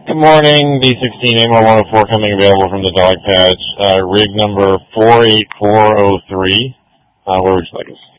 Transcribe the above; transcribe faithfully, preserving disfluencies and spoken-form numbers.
Good morning, B sixteen A M R one oh four coming available from the dog patch, uh, rig number four eight four oh three. Uh, where would you like us?